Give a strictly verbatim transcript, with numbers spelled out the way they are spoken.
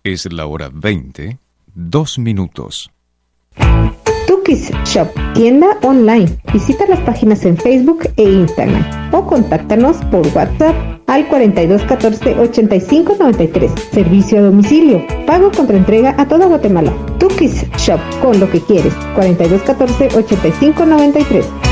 Es la hora veinte, dos minutos. Tukis Shop, tienda online. Visita las páginas en Facebook e Instagram o contáctanos por WhatsApp al cuarenta y dos catorce ochenta y cinco noventa y tres. Servicio a domicilio. Pago contra entrega a toda Guatemala. Tukis Shop, con lo que quieres. cuarenta y dos catorce ochenta y cinco noventa y tres.